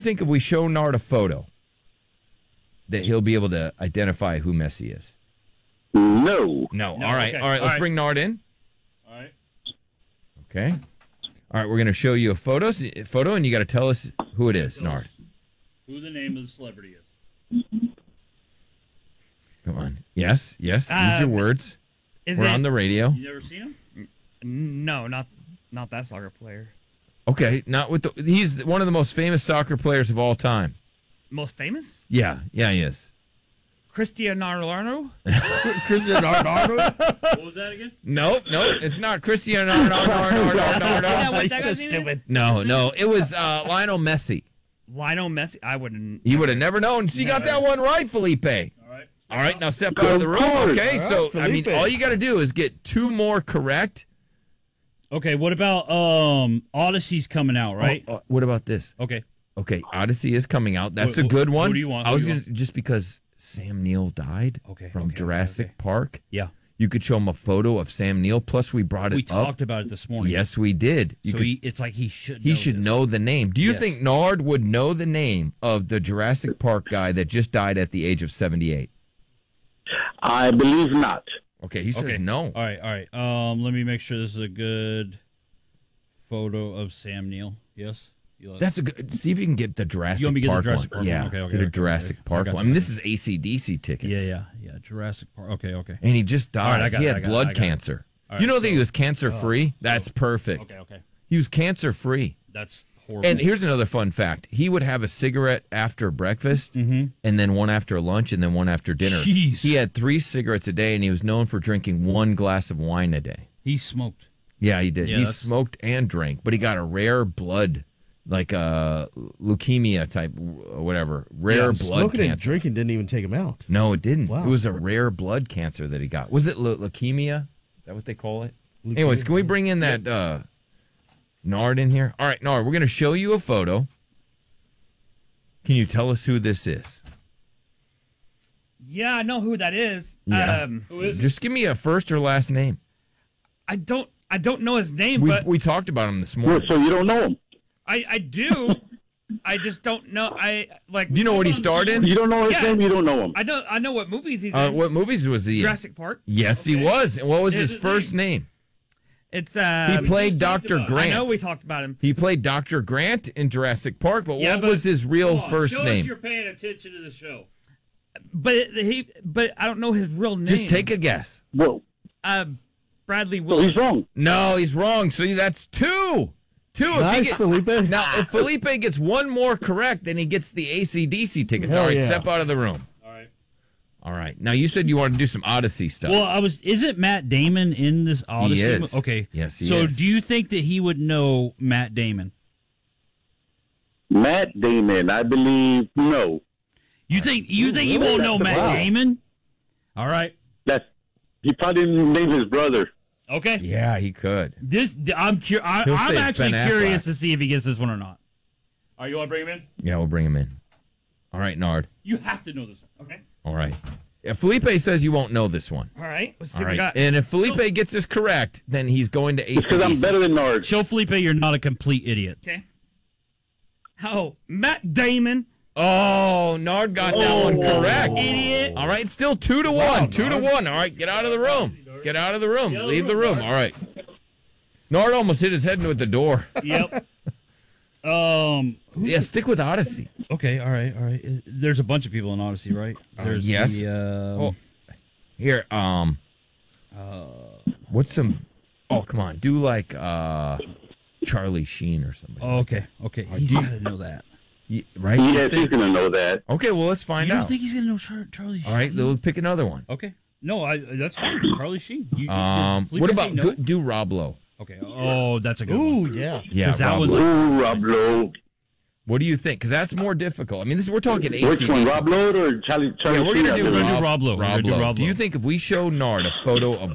think if we show Nard a photo that he'll be able to identify who Messi is? No. No. All right. Okay. All right. Let's bring Nard in. All right. Okay. All right. We're going to show you a photo, and you got to tell us who it is, Nard. Who the name of the celebrity is. Come on. Yes. Use your words. We're on the radio. You never seen him? No, not that soccer player. Okay. Not with the. He's one of the most famous soccer players of all time. Most famous? Yeah, he is. Cristiano Ronaldo? Cristiano Ronaldo? What was that again? No, it's not Cristiano Ronaldo. That's so stupid. No, it was Lionel Messi. Lionel Messi? I wouldn't. You would have never known. So you got that one right, Felipe. All right, now step out of the room. Okay, so I mean, all you got to do is get 2 more correct. Okay, what about Odyssey's coming out, right? What about this? Okay, Odyssey is coming out. That's a good one. Who do you want? I was gonna, just because Sam Neill died from Jurassic Park. Yeah. You could show him a photo of Sam Neill. Plus, we brought it up. We talked about it this morning. Yes, we did. It's like he should. He should know the name. Do you think Nard would know the name of the Jurassic Park guy that just died at the age of 78? I believe not. Okay, he says no. All right. Let me make sure this is a good photo of Sam Neill. Yes. That's a good. See if you can get the Jurassic Park one. Park yeah, one. Get a Jurassic Park one. I mean, this is AC/DC tickets. Yeah. Jurassic Park. Okay. And he just died. Right, he had blood cancer. You know that he was cancer-free? That's perfect. Okay. He was cancer-free. That's horrible. And here's another fun fact. He would have a cigarette after breakfast, and then one after lunch, and then one after dinner. Jeez. He had 3 cigarettes a day, and he was known for drinking 1 glass of wine a day. He smoked. Yeah, he did. He smoked and drank, but he got a rare blood, like a leukemia type, whatever, rare blood smoking cancer. And drinking didn't even take him out. No, it didn't. Wow. It was a rare blood cancer that he got. Was it leukemia? Is that what they call it? Leukemia. Anyways, can we bring in that Nard in here? All right, Nard, we're going to show you a photo. Can you tell us who this is? Yeah, I know who that is. Yeah. Who is it? Just give me a first or last name. I don't know his name, We, but we talked about him this morning. So you don't know him? I do. I just don't know. Do you know what he starred in? You don't know his name. You don't know him. I know what movies he's in. What movies was he in? Jurassic Park. Yes, he was. And what was his first name? It's He played Dr. Grant. I know we talked about him. He played Dr. Grant in Jurassic Park, but Yeah, what but- was his real first show name? Us you're paying attention to the show. But I don't know his real name. Just take a guess. Well, Bradley so Willis. he's wrong. No, he's wrong. So that's 2. 2. Nice, Felipe. Now, if Felipe gets 1 more correct, then he gets the AC/DC tickets. Hell All right, yeah. step out of the room. All right. Now, you said you wanted to do some Odyssey stuff. Well, isn't Matt Damon in this Odyssey? He is. Okay. Yes, he so is. do you think that he would know Matt Damon? Matt Damon, I believe no. You think he won't know Matt Wow. Damon? All right. He probably named his brother. Okay. Yeah, he could. I'm He'll I'm say actually Ben curious Affleck. to see if he gets this one or not. Are you want to bring him in? Yeah, we'll bring him in. All right, Nard. You have to know this one. Okay. All right. If Felipe says you won't know this one. All right. Let's see All what we right. got. And if Felipe gets this correct, then he's going to AC/DC. Because I'm better than Nard. Show Felipe you're not a complete idiot. Okay. Oh, Matt Damon. Oh, Nard got that one correct. Idiot. All right, still 2 to 1. 2 to 1. All right, get out of the room. Get out of the room. Leave the room. All right. Nard almost hit his head into the door. Yep. Yeah, stick with Odyssey. Okay. All right. There's a bunch of people in Odyssey, right? There's yes. Here, what's some? Oh, come on, do like Charlie Sheen or somebody. Oh, okay. He's got to know that. Right? Yes, he's going to know that. Okay, well, let's find You out. don't think he's gonna know Charlie Sheen? All right, we'll pick another one. Okay. No, that's fine. Charlie Sheen. What about do Rob Lowe? Okay. Oh, that's a good one. Ooh, yeah. Yeah, that Rob was- Lowe. Ooh, Rob Lowe. What do you think? Because that's more difficult. I mean, we're talking AC/DC. Which one, Rob Lowe or Charlie Yeah, we're Sheen? gonna do Rob Lowe. Rob We're gonna do Lowe. Rob Do you Lowe. think if we show Nard a photo of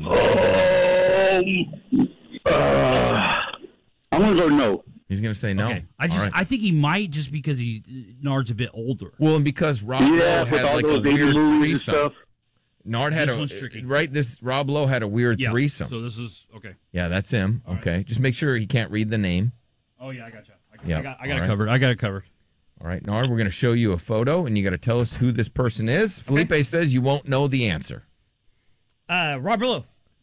I'm going to go no. he's going to say no? Okay. All right. I think he might just because Nard's a bit older. Well, and because Rob Yeah, Lowe with had all like a those baby weird movies and threesome. stuff. Nard had This one's tricky. This Rob Lowe had a weird Yeah. threesome. So this is okay. Yeah, that's him. Okay, just make sure he can't read the name. Oh yeah, I gotcha. Yeah. I got All it right. covered. I got it covered. All right, Nard, we're going to show you a photo, and you got to tell us who this person is. Felipe says you won't know the answer. Robert Lowe.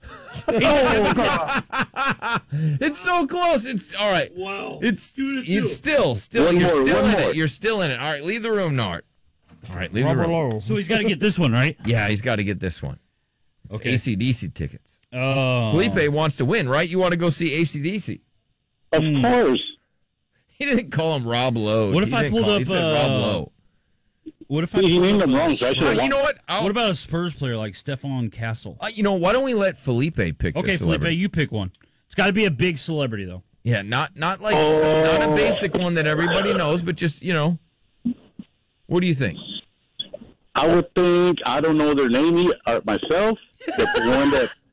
It's so close. It's all right. Wow. It's 2-2. It's still One you're more, still one in more. it. You're still in it. All right, leave the room, Nard. All right, leave the Robert room. Lowe. So he's got to get this one, right? Yeah, he's got to get this one. It's Okay. AC/DC tickets. Oh. Felipe wants to win, right? You want to go see AC/DC. Of course. He didn't call him Rob Lowe. What if He I didn't pulled call- up, He said Rob Lowe. What if I He pulled named up him a- wrong, so I should have You know what? What about a Spurs player like Stefan Castle? Why don't we let Felipe pick Okay, the Felipe, celebrity? you pick one. It's got to be a big celebrity, though. Yeah, not not a basic one that everybody knows, but just, what do you think? I would think, I don't know their name myself, but the one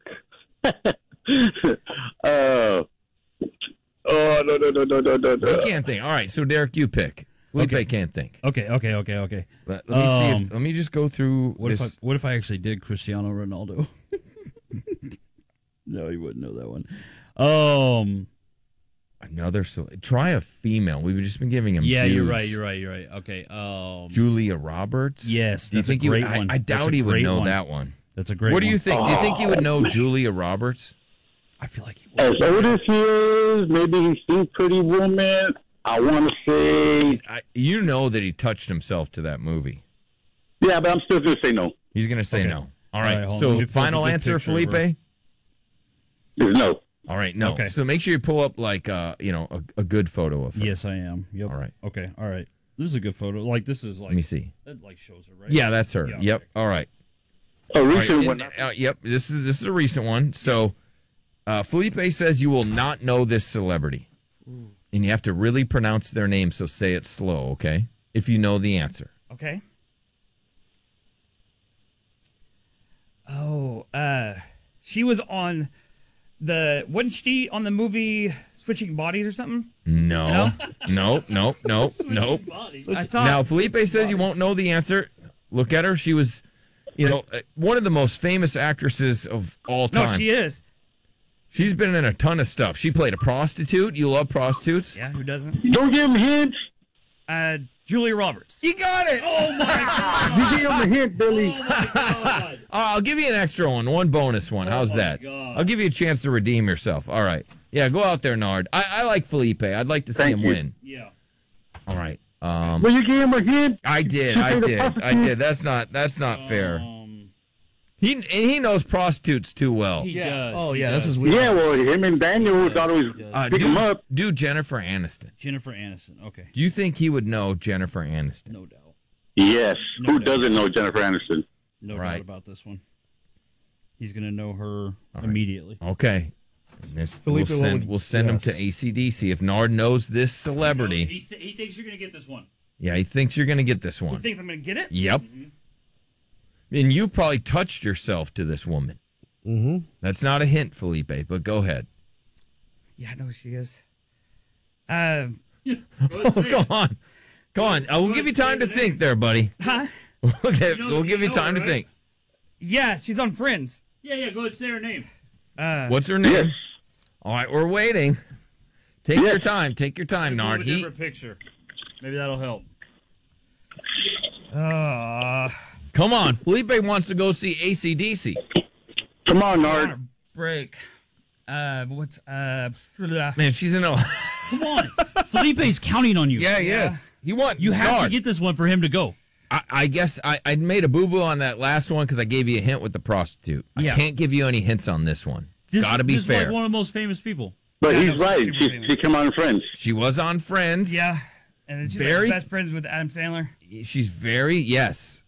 that. No. He can't think. All right, so Derek, you pick. Felipe Okay. can't think. Okay. Let me see. Let me just go through What this. if I actually did Cristiano Ronaldo? No, you wouldn't know that one. Try a female. We've just been giving him. Yeah, you're dudes. right. Okay. Julia Roberts. Yes, Do you that's a think great he would, one. I That's doubt a he would great know one. that one. That's a great. What do one. you think? Do you think he would know Julia Roberts? I feel like he would. As old as he is, maybe he's seen Pretty Woman. I want to say, You know that he touched himself to that movie. yeah, but I'm still going to say no. He's going to say Okay. no. All All right, right. hold on. Let So me pull up final a good answer, picture of her. Felipe. There's no. All right. No. Okay. So make sure you pull up like a good photo of her. Yes, I am. Yep. All right. Okay. All right. This is a good photo. Like this is like. Let me see. That like shows her, right? Yeah, that's her. Yeah, Yep. okay. All right. A All right. recent one. Yep. This is a recent one. So Felipe says you will not know this celebrity, and you have to really pronounce their name. So say it slow, okay? If you know the answer. Okay. Oh, she was on wasn't she on the movie Switching Bodies or something? No. Nope. I thought. Now Felipe says you won't know the answer. Look at her. She was, one of the most famous actresses of all no, time. she is. She's been in a ton of stuff. She played a prostitute. You love prostitutes. Yeah, who doesn't? Don't give him hints. Julia Roberts. You got it. Oh my god! You give him a hint, Billy. I'll give you an extra one bonus one. How's my that? God. I'll give you a chance to redeem yourself. All right. Yeah, go out there, Nard. I like Felipe. I'd like to see Thank him you. win. Yeah. All right. Will you give him a hint? I did. You say the I prostitute? did. That's not fair. He knows prostitutes too well. He Yeah. does. Oh, he yeah, this does. is weird. Yeah, well, him and Daniel would always pick him up. Do Jennifer Aniston. Jennifer Aniston. Okay. Do you think he would know Jennifer Aniston? No doubt. Yes. No Who doubt. doesn't know Jennifer Aniston? No Right. doubt about this one. He's gonna know her right. immediately. Okay. Felipe, We'll send him to ACDC. If Nard knows this celebrity, He thinks you're gonna get this one. yeah, he thinks you're going to get this You one. think I'm gonna get it? Yep. And you probably touched yourself to this woman. Mm-hmm. That's not a hint, Felipe, but go ahead. Yeah, I know who she is. Oh, come on. Come on. We'll give you time to think there, buddy. Huh? Okay, know- we'll give you you know time her, to right? think. Yeah, she's on Friends. Yeah. Go ahead, say her name. What's her name? Yes. All right, we're waiting. Take your time. Take your time, Nard. A different picture. Maybe that'll help. Come on. Felipe wants to go see AC/DC. Come on, On Nard. a break. What's Man, she's in a. Come on, Felipe's counting on you. Yeah, yes. He won. You have to Nard. get this one for him to go. I guess I made a boo boo on that last one because I gave you a hint with the prostitute. Yeah. I can't give you any hints on this one. This, Got to be this is fair. like one of the most famous people. But Yeah, he's no, she's right. super She famous. came on Friends. She was on Friends. Yeah, and then she's Very- like best friends with Adam Sandler. She's very yes.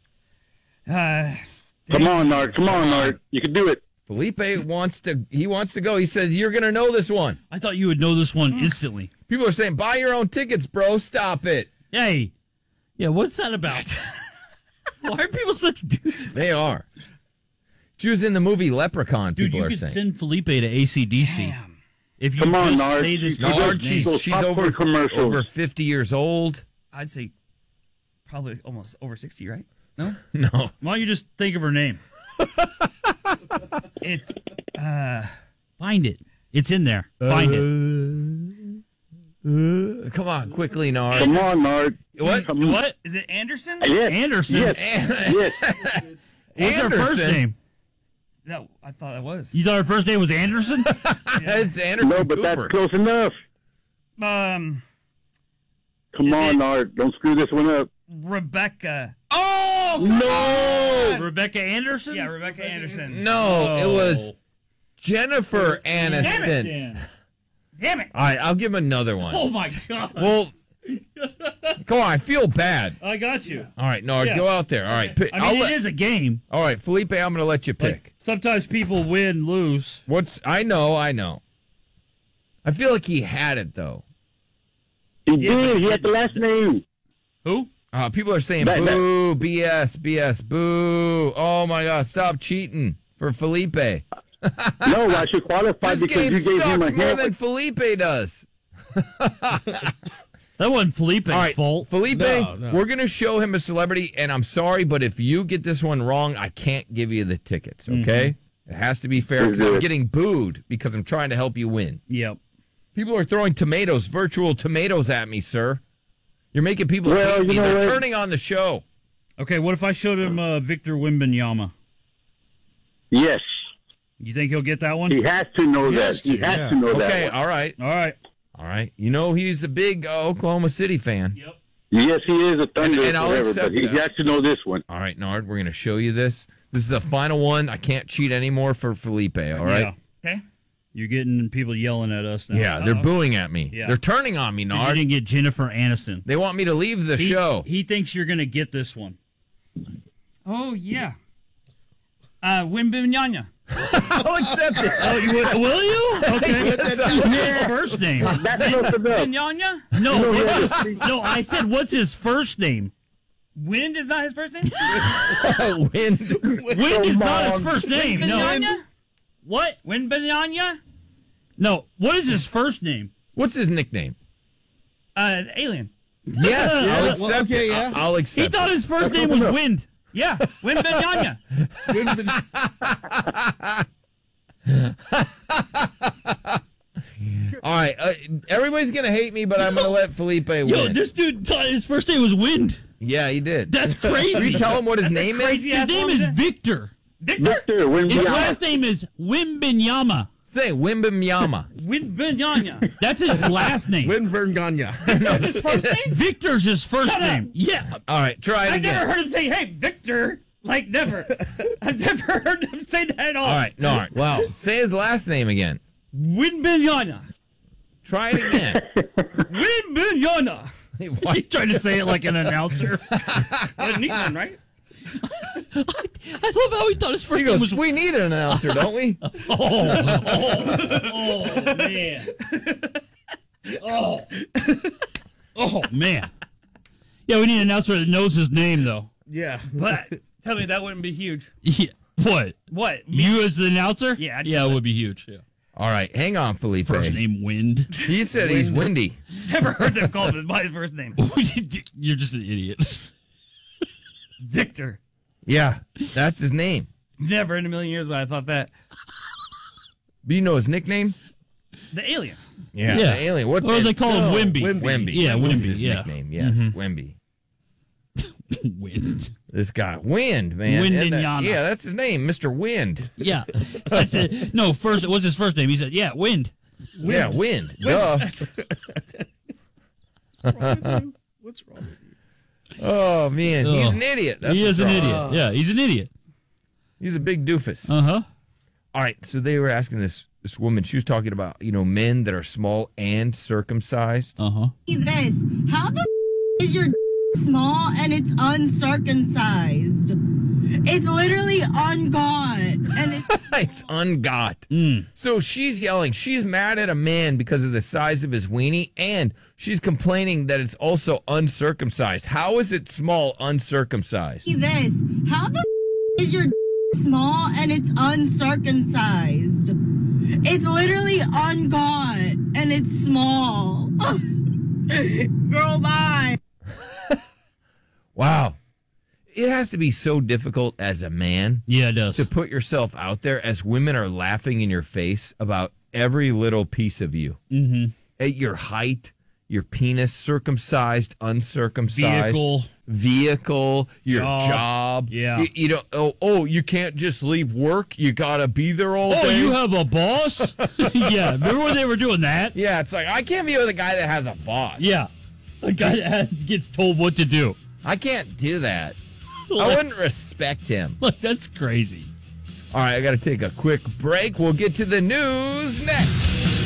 Come on, Nard. Come on, Nard. You can do it. Felipe wants to go. He says you're gonna know this one. I thought you would know this one instantly. People are saying buy your own tickets, bro. Stop it. Hey, yeah, what's that about? Why are people such dudes? They are. She was in the movie Leprechaun. Dude, People you are could saying. send Felipe to ACDC. If you Come on, just Nard. say this No, Nard, person's name. Those she's popcorn over commercials. 50 years old. I'd say probably almost over 60, right? No, No. Why don't you just think of her name? it's Find it. It's in there. Find it. Come on, quickly, Nard. Come on, Nard. What? Come on. What? Is it Anderson? Yes. Anderson. Yes. Yes. What's her first Anderson? name? No, I thought it was. You thought her first name was Anderson? It's Anderson No, but Cooper. that's close enough. Um, Come on, Nard. Don't screw this one up. Rebecca. Oh, no! Rebecca Anderson? Yeah, Rebecca Anderson. No, it was Oh. Jennifer Aniston. Dan. Damn it. All right, I'll give him another one. Oh, my God. Well, come on, I feel bad. I got you. All right, Nard, Yeah. go out there. All right, pick, I mean, it is a game. all right, Felipe, I'm going to let you pick. Like, sometimes people win, lose. I know. I feel like he had it though. He did. He had the last name. Who? People are saying That- boo, BS, boo. Oh my God, stop cheating for Felipe. No, I should qualify This because game you gave him sucks a more hint. than Felipe does. That wasn't Felipe's All right, fault. Felipe, No. we're going to show him a celebrity, and I'm sorry, but if you get this one wrong, I can't give you the tickets, okay? It has to be fair because I'm getting booed because I'm trying to help you win. Yep. People are throwing virtual tomatoes at me, sir. You're making people Well, hate me. you know They're what? turning on the show. Okay, what if I showed him Victor Wembanyama? Yes. You think he'll get that one? He has to know He that. has He to, has yeah. to know Okay, that. all right. All right. All right. You know he's a big Oklahoma City fan. Yep. Yes, he is a Thunder And I'll forever, accept but he that. has to know this one. All right, Nard, we're going to show you this. This is the final one. I can't cheat anymore for Felipe, all right? Yeah. Okay. You're getting people yelling at us now. Yeah, they're booing at me. Yeah. They're turning on me, You Nard. didn't get Jennifer Aniston. They want me to leave the show. He thinks you're going to get this one. Oh, yeah. Wembanyama. I'll accept it. Oh, will you? Okay. First name. That's close enough. Wembanyama? No, I said, what's his first name? Wind is not his first name? Wind. Wind is not his first name. No. Wembanyama? What? Wembanyama? No. What is his first name? What's his nickname? Alien. Yes, I'll accept okay, it. yeah. I'll He accept thought it. his first name was Wind. Yeah, Wembanyama. All right, everybody's going to hate me, but I'm going to let Felipe win. Yo, this dude thought his first name was Wind. Yeah, he did. That's crazy. Can you tell him what his name is? crazy His name is Victor. Victor, His Wembanyama. last name is Wembanyama. Say Wembanyama. Wembanyama. That's his last name. Win Vernganya. His first name? Victor's his first Shut up. name. Yeah. All right, try it I again. never heard him say, hey, Victor. Like, never. I've never heard him say that at all. All right, no. Wow. Say his last name again. Wembanyama. Try it again. Wembanyama. What? He tried to say it like an announcer. A neat one, right? I love how he thought his first He name goes, was. we need an announcer, don't we? Oh, man. Oh, man. Yeah, we need an announcer that knows his name, though. Yeah. But tell me that wouldn't be huge. Yeah. What? What? You as the announcer? Yeah, I'd Yeah, do it it. would be huge. Yeah. All right, hang on, Felipe. First name Wind. He said he's windy. Never heard them call him by his first name. You're just an idiot. Victor. Yeah, that's his name. Never in a million years would I thought that. Do you know his nickname? The alien. Yeah, Yeah. the alien. What? Or they call him Wimby. Wemby. Yeah, Wemby's Wemby, his yeah. nickname. Yes, Wemby. Wind. This guy, Wind, man. Windanyana. Yeah, that's his name, Mr. Wind. Yeah. I said, no, first, what's his first name? He said, yeah, Wind. Yeah, Wind. Duh. What's wrong with you? Oh man, he's an idiot. That's He what's is an wrong. idiot. Yeah, he's an idiot. He's a big doofus. Uh-huh. All right, so they were asking this woman. She was talking about men that are small and circumcised. Uh-huh. This. How the is your small and it's uncircumcised? It's literally ungot. And it's It's ungot. So she's yelling. She's mad at a man because of the size of his weenie, and she's complaining that it's also uncircumcised. How is it small uncircumcised? this. How the is your small and it's uncircumcised? It's literally ungot and it's small. Girl, bye. Wow. It has to be so difficult as a man Yeah, it does. to put yourself out there as women are laughing in your face about every little piece of you. Mm-hmm. At your height, your penis circumcised, uncircumcised. Vehicle, your job. Yeah. You don't, you can't just leave work. You got to be there all day. Oh, you have a boss? Yeah. Remember when they were doing that? Yeah, it's like, I can't be with a guy that has a boss. Yeah. A guy that gets told what to do. I can't do that. I wouldn't respect him. Look, that's crazy. All right, I got to take a quick break. We'll get to the news next.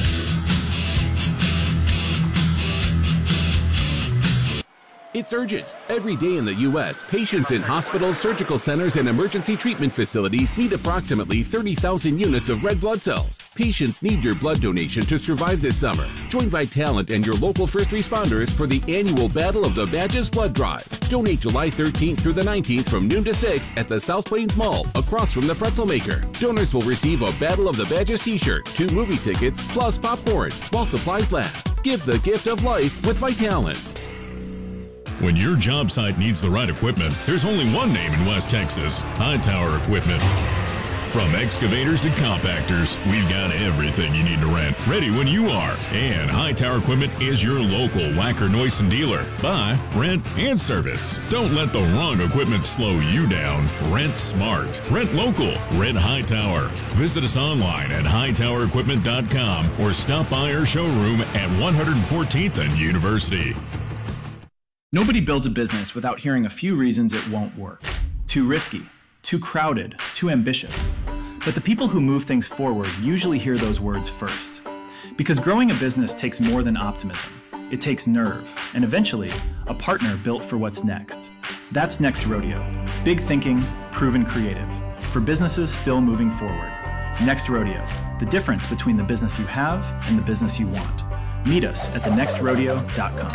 It's urgent. Every day in the U.S., patients in hospitals, surgical centers, and emergency treatment facilities need approximately 30,000 units of red blood cells. Patients need your blood donation to survive this summer. Join Vitalant and your local first responders for the annual Battle of the Badges Blood Drive. Donate July 13th through the 19th from noon to 6 at the South Plains Mall, across from the Pretzel Maker. Donors will receive a Battle of the Badges t-shirt, 2 movie tickets, plus popcorn, while supplies last. Give the gift of life with Vitalant. When your job site needs the right equipment, there's only one name in West Texas, Hightower Equipment. From excavators to compactors, we've got everything you need to rent, ready when you are. And Hightower Equipment is your local Wacker Neuson dealer. Buy, rent, and service. Don't let the wrong equipment slow you down. Rent smart. Rent local. Rent Hightower. Visit us online at hightowerequipment.com or stop by our showroom at 114th and University. Nobody builds a business without hearing a few reasons it won't work. Too risky, too crowded, too ambitious. But the people who move things forward usually hear those words first. Because growing a business takes more than optimism. It takes nerve, and eventually, a partner built for what's next. That's Next Rodeo. Big thinking, proven creative. For businesses still moving forward. Next Rodeo. The difference between the business you have and the business you want. Meet us at thenextrodeo.com.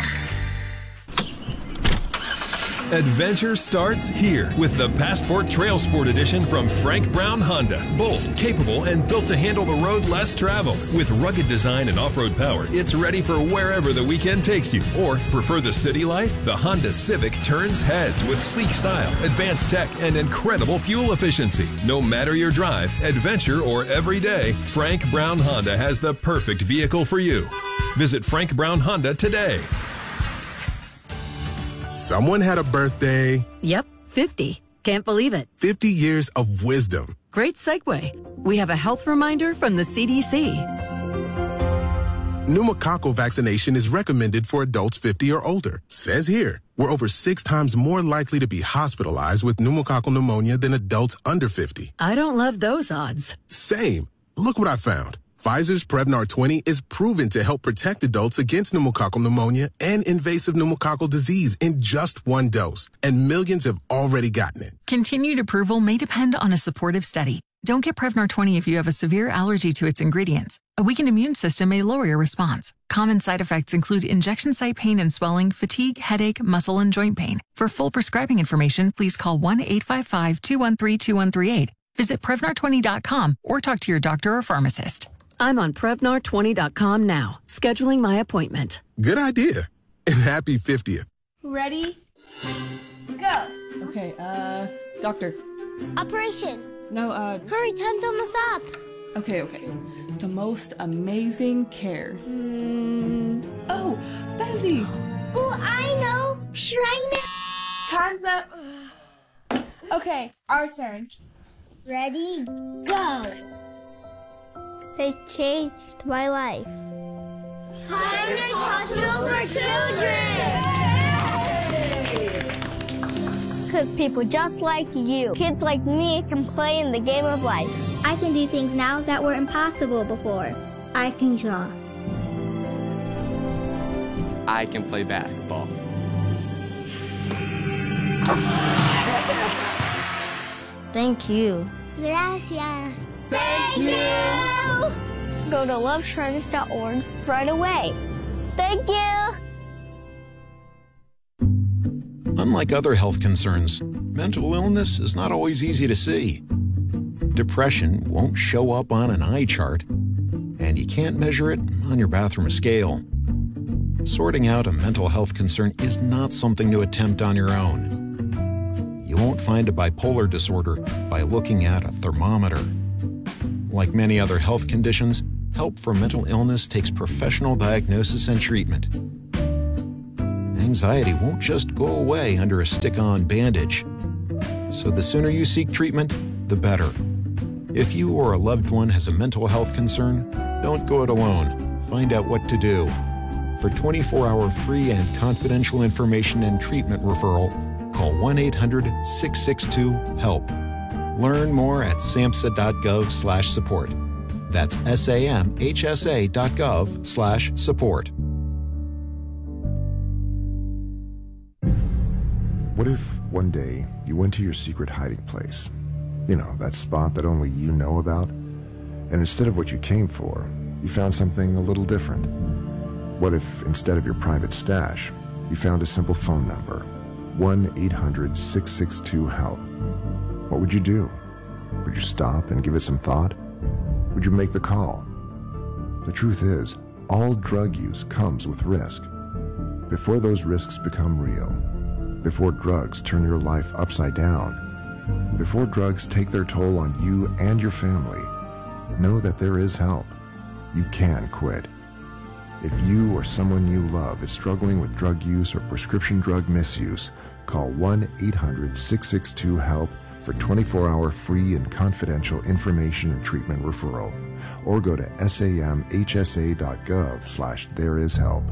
Adventure starts here with the Passport Trail Sport Edition from Frank Brown Honda. Bold, capable, and built to handle the road less traveled. With rugged design and off-road power, it's ready for wherever the weekend takes you. Or prefer the city life? The Honda Civic turns heads with sleek style, advanced tech, and incredible fuel efficiency. No matter your drive, adventure, or every day, Frank Brown Honda has the perfect vehicle for you. Visit Frank Brown Honda today. Someone had a birthday. Yep, 50. Can't believe it. 50 years of wisdom. Great segue. We have a health reminder from the CDC. Pneumococcal vaccination is recommended for adults 50 or older. Says here, we're over 6 times more likely to be hospitalized with pneumococcal pneumonia than adults under 50. I don't love those odds. Same. Look what I found. Pfizer's Prevnar 20 is proven to help protect adults against pneumococcal pneumonia and invasive pneumococcal disease in just 1 dose, and millions have already gotten it. Continued approval may depend on a supportive study. Don't get Prevnar 20 if you have a severe allergy to its ingredients. A weakened immune system may lower your response. Common side effects include injection site pain and swelling, fatigue, headache, muscle, and joint pain. For full prescribing information, please call 1-855-213-2138. Visit Prevnar20.com or talk to your doctor or pharmacist. I'm on Prevnar20.com now, scheduling my appointment. Good idea. And happy 50th. Ready? Go. Okay, doctor. Operation. No, Hurry, time's almost up. Okay. The most amazing care. Oh, Bezzy. Oh, I know. Shrine. Time's up. Okay, our turn. Ready? Go. They changed my life. Highness Hospital for Children! Because people just like you, kids like me, can play in the game of life. I can do things now that were impossible before. I can draw. I can play basketball. Thank you. Gracias. Thank you! Go to loveshriners.org right away. Thank you! Unlike other health concerns, mental illness is not always easy to see. Depression won't show up on an eye chart, and you can't measure it on your bathroom scale. Sorting out a mental health concern is not something to attempt on your own. You won't find a bipolar disorder by looking at a thermometer. Like many other health conditions, help for mental illness takes professional diagnosis and treatment. anxiety won't just go away under a stick-on bandage. So the sooner you seek treatment, the better. If you or a loved one has a mental health concern, don't go it alone. Find out what to do. For 24-hour free and confidential information and treatment referral, call 1-800-662-HELP. Learn more at samhsa.gov/support. That's samhsa.gov/support. What if one day you went to your secret hiding place? You know, that spot that only you know about? And instead of what you came for, you found something a little different. What if instead of your private stash, you found a simple phone number? 1-800-662-HELP. What would you do? Would you stop and give it some thought? Would you make the call? The truth is, all drug use comes with risk. Before those risks become real, before drugs turn your life upside down, before drugs take their toll on you and your family, know that there is help. You can quit. If you or someone you love is struggling with drug use or prescription drug misuse, call 1-800-662-HELP for 24-hour free and confidential information and treatment referral, or go to samhsa.gov/thereishelp.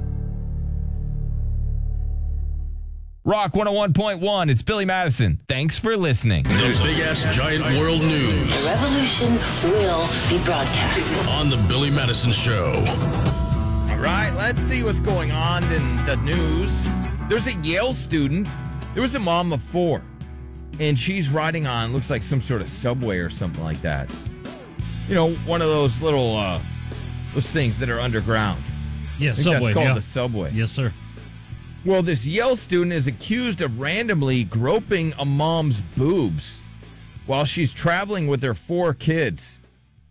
Rock 101.1, it's Billy Madison. Thanks for listening. The Big Ass Giant World News. The revolution will be broadcast on The Billy Madison Show. All right, let's see what's going on in the news. There's a Yale student. There was a mom of 4, and she's riding on, looks like some sort of subway or something like that. You know, one of those little, those things that are underground. Yeah, I think subway. That's called yeah. the subway. Yes, sir. Well, this Yale student is accused of randomly groping a mom's boobs while she's traveling with her 4 kids.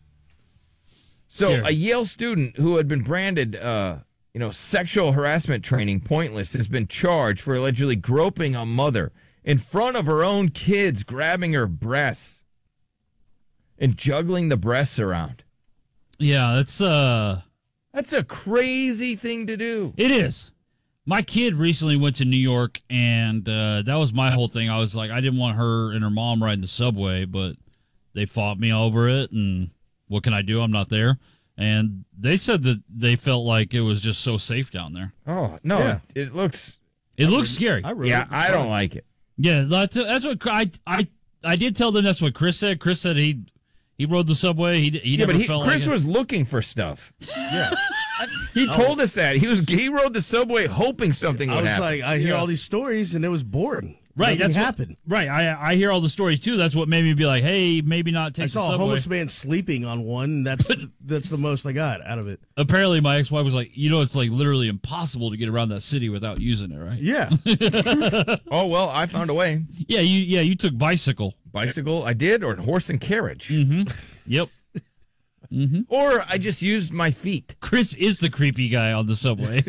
So Here. a Yale student who had been branded, sexual harassment training pointless has been charged for allegedly groping a mother in front of her own kids, grabbing her breasts and juggling the breasts around. Yeah, That's a crazy thing to do. It is. My kid recently went to New York, and that was my whole thing. I was like, I didn't want her and her mom riding the subway, but they fought me over it, and what can I do? I'm not there. And they said that they felt like it was just so safe down there. Oh, no, Yeah. it looks scary. I don't like it. Yeah, that's what I did tell them. That's what Chris said. Chris said he rode the subway. He never felt Chris like was looking for stuff. Yeah. He told us that he rode the subway hoping something I would was happen. like, I hear all these stories, and it was boring. Right, Nothing that's happened. Right, I hear all the stories too. That's what made me be like, hey, maybe not take I the saw a subway. homeless man sleeping on one. That's the most I got out of it. Apparently, my ex-wife was like, it's like literally impossible to get around that city without using it, right? Yeah. Oh well, I found a way. Yeah, you took bicycle. Bicycle, I did, or horse and carriage. Mm-hmm. Yep. Mm-hmm. Or I just used my feet. Chris is the creepy guy on the subway.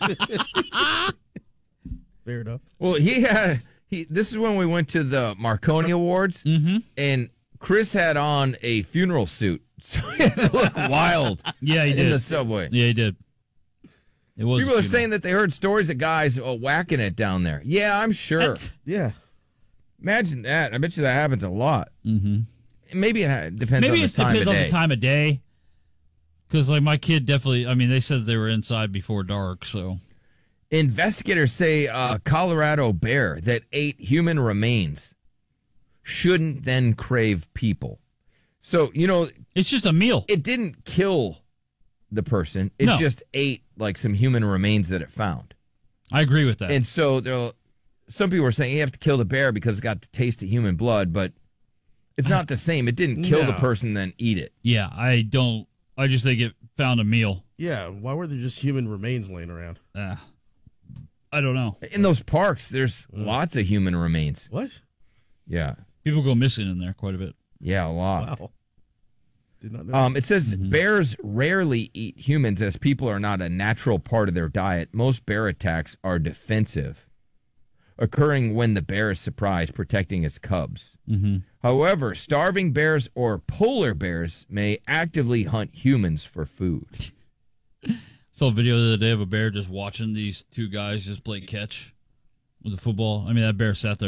Fair enough. Well, this is when we went to the Marconi Awards, and Chris had on a funeral suit, so he had to look wild. Yeah, he did. In the subway. Yeah, he did. It was. People are saying that they heard stories of guys whacking it down there. Yeah, I'm sure. Yeah. Imagine that. I bet you that happens a lot. Mm-hmm. Maybe it depends Maybe on the it time depends of on day. the time of day. Because, like, my kid definitely, they said they were inside before dark, so. Investigators say a Colorado bear that ate human remains shouldn't then crave people. So, it's just a meal. It didn't kill the person. It just ate, like, some human remains that it found. I agree with that. And so some people are saying you have to kill the bear because it got the taste of human blood, but it's not the same. It didn't kill the person, then eat it. Yeah, I just think it found a meal. Yeah, why were there just human remains laying around? I don't know. In those parks, there's lots of human remains. What? Yeah. People go missing in there quite a bit. Yeah, a lot. Wow. Did not know. It says bears rarely eat humans as people are not a natural part of their diet. Most bear attacks are defensive, occurring when the bear is surprised, protecting its cubs. Mm-hmm. However, starving bears or polar bears may actively hunt humans for food. Saw a video the other day of a bear just watching these two guys just play catch with the football. I mean, that bear sat there